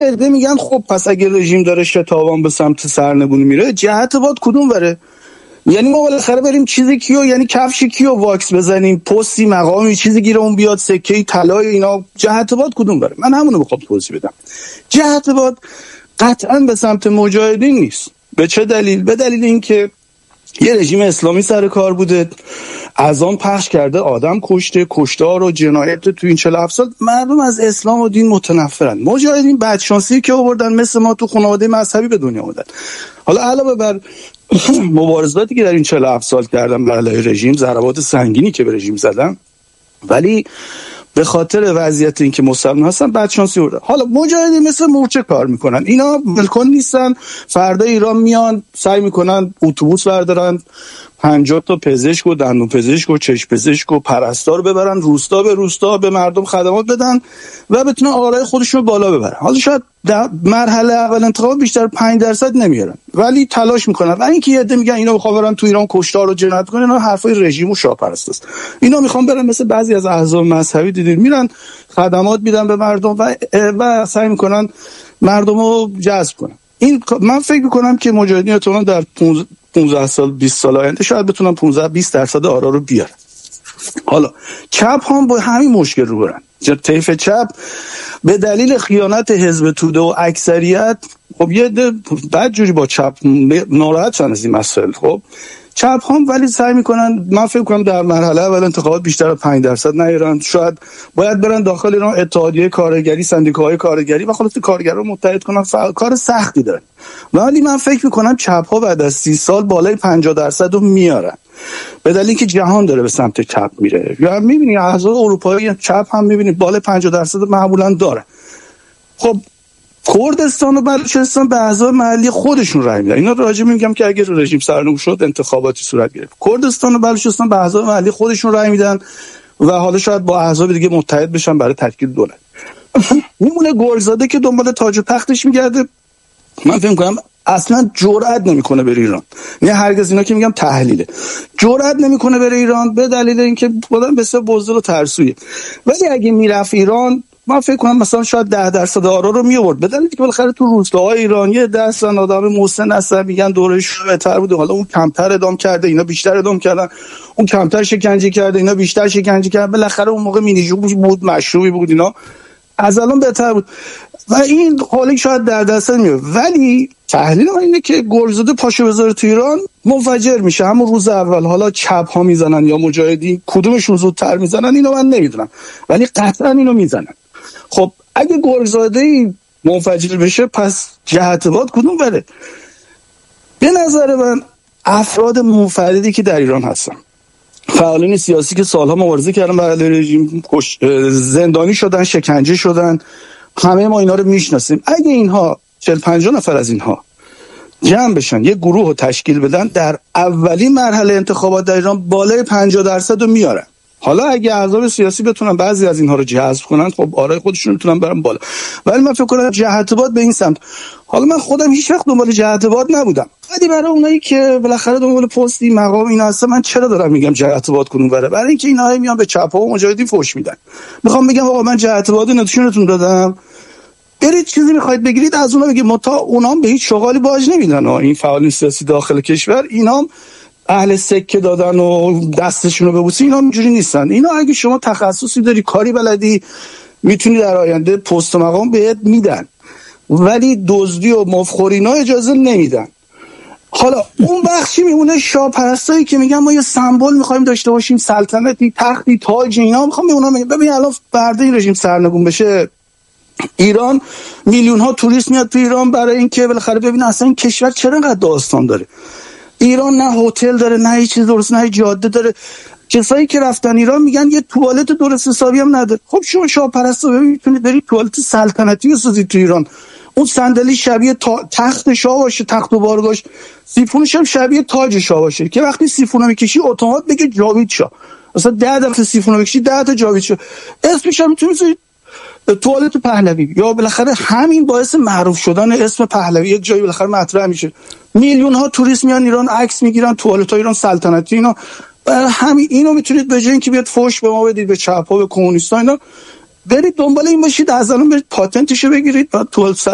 عده میگن خب پس اگه رژیم داره شتابان به سمت سرنگونی میره، جهت باد کدوم بره؟ یعنی ما بالاخره بریم چیزی کیو، یعنی کفش کیو واکس بزنیم، پستی مقامی چیزی گیرمون بیاد، سکه طلای اینا، جهت باد کدوم بره؟ من همونو میخوام توضیح بدم. جهت باد قطعا به سمت مجاهدین نیست. به چه دلیل؟ به دلیل اینکه یه رژیم اسلامی سر کار بوده، از آن پخش کرده، آدم کشته، کشتار و جنایت تو این 47 سال. مردم از اسلام و دین متنفرن. مجاهدین بدشانسی که آوردن، مثل ما تو خانواده مذهبی به دنیا آمدن. حالا علاوه بر مبارزاتی که در این 47 سال کردن بر علیه رژیم، ضربات سنگینی که به رژیم زدن، ولی به خاطر وضعیت این که مسلمان هستن بدشانسی آوردن. حالا مجاهدین مثل مورچه کار میکنن، اینا بالکل نیستن. فردا ایران میان سعی میکنن اتوبوس بردارن، 50 تا پزشک و دندون پزشک و چشم پزشک و پرستار ببرن روستا به روستا، به مردم خدمات بدن و بتونن آرای خودشون رو بالا ببرن. حالا شاید در مرحله اول انتخاب بیشتر 5% نمیارن، ولی تلاش میکنن. و اینکه یه عده میگن اینا میخوان برن تو ایران کشتار و جنایت کنن، اینا حرفای رژیم و شاهپرست است. اینا میخوان برن مثل بعضی از احزاب مذهبی دیدید میرن خدمات میدن به مردم و سعی میکنن مردم رو جذب کنن. این من فکر میکنم که مجاهدین احتمالاً در 15 سال 20 سال آینده شاید بتونن 15-20% آرا رو بیارن. حالا چپ هم با همین مشکل رو برن. طیف چپ به دلیل خیانت حزب توده و اکثریت، خب یه بد جوری با چپ ناراحت شدن از این مسائل. خب چپ هم ولی سعی میکنن، من فکر کنم در مرحله اول انتخابات بیشتر از 5% نیارن. شاید باید برن داخل ایران اتحادیه کارگری، سندیکاهای کارگری و خلاص کارگرا رو متحد کنن. کار سختی داره، ولی من فکر میکنم چپ ها بعد از 30 سال بالای 50% رو میارن، به دلیل اینکه جهان داره به سمت چپ میره. یا میبینی احزاب اروپایی چپ هم میبینی بالای 50% معمولا داره. خب کردستان و بلوچستان به احزاب محلی خودشون رای میدن. اینا راجع میگم که اگر رژیم سرنگون شد انتخاباتی صورت گرفت، کردستان و بلوچستان به احزاب محلی خودشون رای میدن و حالا شاید با احزاب دیگه متحد بشن برای تشکیل دولت. میمونه گرگزاده که دنبال تاج و تختش میگرده. من فکر می‌کنم اصلا جرئت نمیکنه بره ایران. نه هرگز، اینا که میگم تحلیله، جرئت نمیکنه بره ایران به دلیل اینکه خودم بسیار بزدل و ترسویه. ولی اگه میرفت ایران، من فکر کنم مثلا شاید 10% آرا رو میآورد، به دلیلی که بالاخره تو روستاهای ایران یه دستن آدم محسن هستن، میگن دورش بهتر بوده، حالا اون کمتر ادام کرده، اینا بیشتر ادام کردن، اون کمتر شکنجه کرده، اینا بیشتر شکنجه کردن، بالاخره اون موقع مینیجو بود، مشروعی بود، اینا از الان بهتر بود و این حالا شاید 10% میاد. ولی تحلیل من اینه که گلزاده پاشو بذاره تو ایران منفجر میشه همون روز اول. حالا چپ ها میزنن یا مجاهدین، کدومشون زودتر میزنن اینو من نمیدونم، ولی قطعا اینو میزنن. خب اگه گلزاده منفجر بشه، پس جهت باد کدوم بره؟ به نظر من افراد منفردی که در ایران هستن، فعالین سیاسی که سالها مبارزه کردن با علیه رژیم، زندانی شدن، شکنجه شدن، همه ما اینا رو میشناسیم. اگه اینها 40-50 نفر از اینها جمع بشن یه گروه رو تشکیل بدن، در اولین مرحله انتخابات در ایران بالای 50% رو میارن. حالا اگه احزاب سیاسی بتونن بعضی از اینها رو جذب کنن، خب آرای خودشون میتونن برن بالا. ولی من فکر کنم جهت باد به این سمت. حالا من خودم هیچ وقت دنبال جهت باد نبودم، ولی برای اونایی که بالاخره دنبال پستی مقام اینا هستن، من چرا دارم میگم جهت باد کنون بره؟ برای اینکه اینا میان به چپ‌ها و مجاهدین فوش میدن. میخوام بگم آقا من جهت باد نشونتون دادم، برید چیزی میخواید بگیرید از اونا بگید. متا اونام به هیچ شغالی باج نمیدن. این فعالین سیاسی داخل کشور اینام اهل سکه دادن و دستشون رو ببوسی، اینا اینجوری نیستن. اینا اگه شما تخصصی داری، کاری بلدی، میتونی در آینده پست و مقام بهت میدن، ولی دزدی و مفخوری اینا اجازه نمیدن. حالا اون بخشی میمونه شاهپرستایی که میگن ما یه سمبل میخوایم داشته باشیم، سلطنتی، تختی، تاج، اینا میخوام به اونا میگم ببین الان فردا این رژیم سرنگون بشه، ایران میلیون ها توریست میاد تو ایران برای اینکه بالاخره ببینن اصلا این کشور چرا انقدر داستان داره. ایران نه هتل داره، نه هیچ چیز درست، نه جاده داره. کسایی که رفتن ایران میگن یه توالت درست حسابی هم نداره. خب شما شاهپرستا میتونید برید توالت سلطنتی بسازید تو ایران، اون صندلی شبیه تخت شاه باشه، تخت و بارگاش، سیفونش هم شبیه تاج شاه باشه که وقتی سیفونو میکشی اتومات بگه جاوید شاه. مثلا 10 دفعه سیفونو بکشی 10 تا جاوید شاه. اسمش هم میتونید توالت پهلوی، یا بالاخره همین باعث معروف شدن اسم پهلوی یک جایی بالاخره مطرح میشه. میلیون ها توریست میان ایران عکس میگیرن، توالت های ایران سلطنتی. اینا همین اینو میتونید به جای اینکه بیاد فوش به ما بدید، به چپ‌ها، به کمونیست‌ها، اینا برید دنبال این باشید، از الان برید پاتنتشو بگیرید، بعد توالت